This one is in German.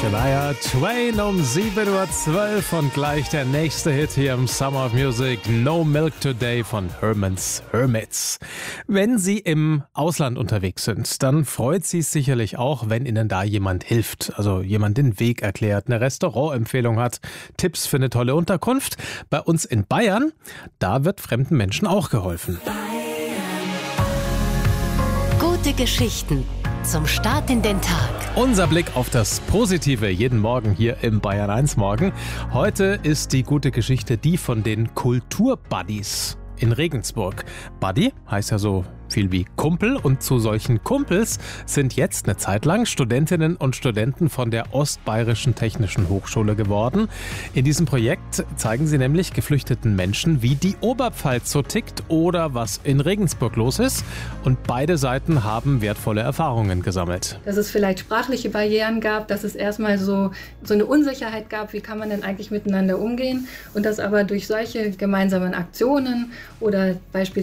Shania Twain um 7:12 Uhr und gleich der nächste Hit hier im Summer of Music, No Milk Today von Herman's Hermits. Wenn Sie im Ausland unterwegs sind, dann freut Sie es sicherlich auch, wenn Ihnen da jemand hilft. Also jemand den Weg erklärt, eine Restaurantempfehlung hat, Tipps für eine tolle Unterkunft. Bei uns in Bayern, da wird fremden Menschen auch geholfen. Gute Geschichten zum Start in den Tag. Unser Blick auf das Positive jeden Morgen hier im Bayern 1 Morgen. Heute ist die gute Geschichte die von den Kulturbuddies in Regensburg. Buddy heißt ja so viel wie Kumpel und zu solchen Kumpels sind jetzt eine Zeit lang Studentinnen und Studenten von der Ostbayerischen Technischen Hochschule geworden. In diesem Projekt zeigen sie nämlich geflüchteten Menschen, wie die Oberpfalz so tickt oder was in Regensburg los ist. Und beide Seiten haben wertvolle Erfahrungen gesammelt. Dass es vielleicht sprachliche Barrieren gab, dass es erstmal so eine Unsicherheit gab, wie kann man denn eigentlich miteinander umgehen und dass aber durch solche gemeinsamen Aktionen oder beispielsweise